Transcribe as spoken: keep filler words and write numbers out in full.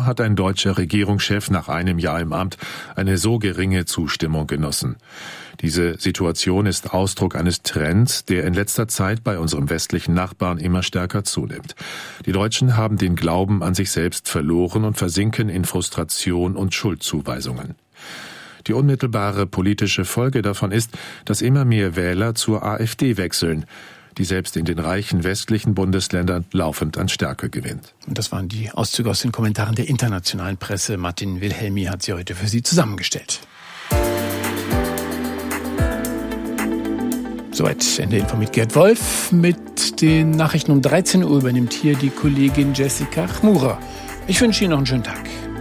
Zuvor hat ein deutscher Regierungschef nach einem Jahr im Amt eine so geringe Zustimmung genossen. Diese Situation ist Ausdruck eines Trends, der in letzter Zeit bei unserem westlichen Nachbarn immer stärker zunimmt. Die Deutschen haben den Glauben an sich selbst verloren und versinken in Frustration und Schuldzuweisungen. Die unmittelbare politische Folge davon ist, dass immer mehr Wähler zur AfD wechseln, die selbst in den reichen westlichen Bundesländern laufend an Stärke gewinnt. Und das waren die Auszüge aus den Kommentaren der internationalen Presse. Martin Wilhelmi hat sie heute für Sie zusammengestellt. Soweit Ende Info mit Gerd Wolf. Mit den Nachrichten um dreizehn Uhr übernimmt hier die Kollegin Jessica Chmura. Ich wünsche Ihnen noch einen schönen Tag.